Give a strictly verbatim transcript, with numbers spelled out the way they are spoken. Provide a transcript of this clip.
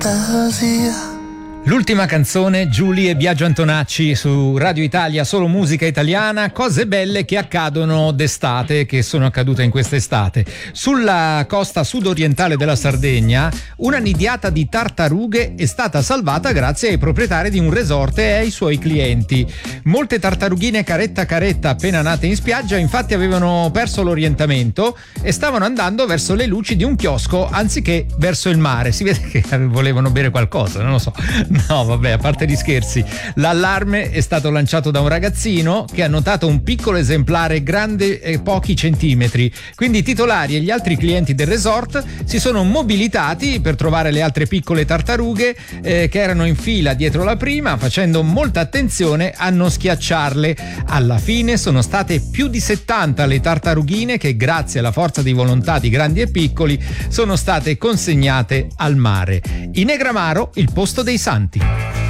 L'ultima canzone, Giulie e Biagio Antonacci su Radio Italia, solo musica italiana, cose belle che accadono d'estate, che sono accadute in quest'estate. Sulla costa sudorientale della Sardegna, una nidiata di tartarughe è stata salvata grazie ai proprietari di un resort e ai suoi clienti. Molte tartarughine caretta caretta appena nate in spiaggia infatti avevano perso l'orientamento e stavano andando verso le luci di un chiosco anziché verso il mare. Si vede che volevano bere qualcosa, non lo so. No, vabbè, a parte gli scherzi, l'allarme è stato lanciato da un ragazzino che ha notato un piccolo esemplare grande eh, pochi centimetri. Quindi i titolari e gli altri clienti del resort si sono mobilitati per trovare le altre piccole tartarughe eh, che erano in fila dietro la prima, facendo molta attenzione a non schiacciarle. Alla fine sono state più di settanta le tartarughine che, grazie alla forza di volontà di grandi e piccoli, sono state consegnate al mare. In Negramaro, il posto dei santi.